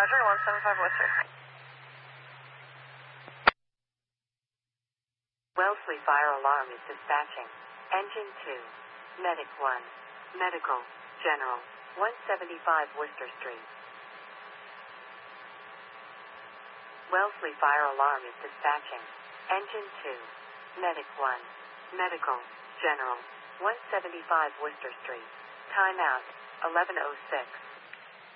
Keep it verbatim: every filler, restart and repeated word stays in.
Roger, one seven five Worcester. Wellesley Fire Alarm is dispatching. Engine two. Medic one. Medical. General. one seventy-five Worcester Street. Wellesley Fire Alarm is dispatching. Engine two. Medic one. Medical. General. one seventy-five Worcester Street. Timeout. eleven oh six.